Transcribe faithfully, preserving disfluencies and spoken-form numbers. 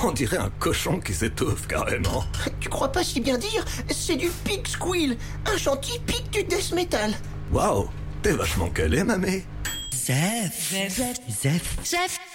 On dirait un cochon qui s'étouffe carrément. Tu crois pas si bien dire? C'est du pig squeal, un chant typique du death metal. Waouh, t'es vachement calé, mamé. Zef. Zef. Zef. Zef.